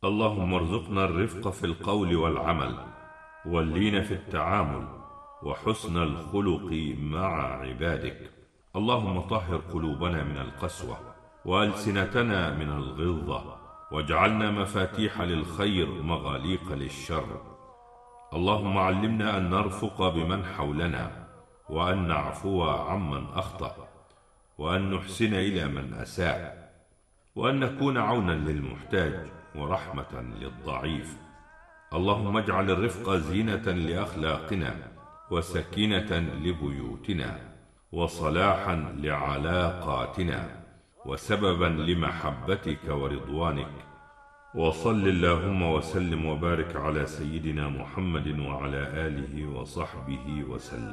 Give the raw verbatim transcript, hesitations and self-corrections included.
اللهم ارزقنا الرفق في القول والعمل، واللين في التعامل، وحسن الخلق مع عبادك. اللهم طهر قلوبنا من القسوة، وألسنتنا من الغلظة، واجعلنا مفاتيح للخير مغاليق للشر. اللهم علمنا أن نرفق بمن حولنا، وأن نعفو عمن أخطأ، وأن نحسن إلى من أساء، وأن نكون عونا للمحتاج ورحمة للضعيف. اللهم اجعل الرفق زينة لأخلاقنا، وسكينة لبيوتنا، وصلاحا لعلاقاتنا، وسببا لمحبتك ورضوانك. وصل اللهم وسلم وبارك على سيدنا محمد وعلى آله وصحبه وسلم.